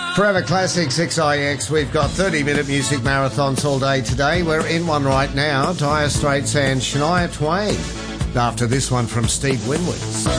Forever Classics XIX. We've got 30-minute music marathons all day today. We're in one right now. Dire Straits and Shania Twain. After this one from Steve Winwood.